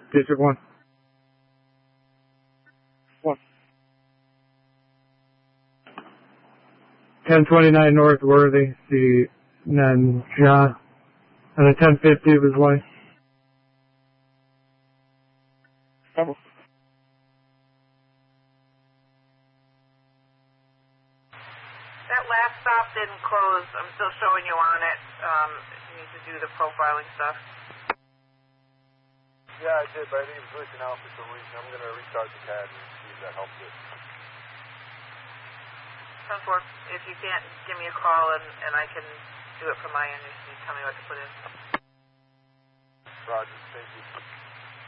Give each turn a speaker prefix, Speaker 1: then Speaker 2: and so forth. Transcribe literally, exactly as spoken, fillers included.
Speaker 1: District one. One. ten twenty-nine North Worthy, see then John. And a ten fifty of his wife.
Speaker 2: Cover.
Speaker 3: That last stop didn't close. I'm still showing you on it. Um, you need to do the profiling stuff.
Speaker 4: Yeah, I did, but I think it was glitching out for some reason. I'm going to restart the C A D and see if that helps it.
Speaker 3: ten four, if you can't, give me a call and, and I can do it from my end. You tell me what to put in.
Speaker 4: Roger, thank you.